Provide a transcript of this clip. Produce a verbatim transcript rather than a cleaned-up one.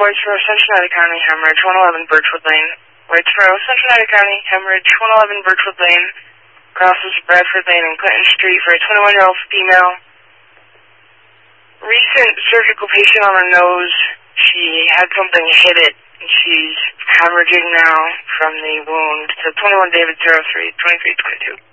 Whitesboro, Cincinnati County, hemorrhage, one eleven Birchwood Lane. Whitesboro, Cincinnati County, hemorrhage, one eleven Birchwood Lane. Crosses Bradford Lane and Clinton Street for a twenty-one-year-old female. Recent surgical patient on her nose. She had something hit it, and she's hemorrhaging now from the wound. So twenty-one David zero three, twenty-three twenty-two.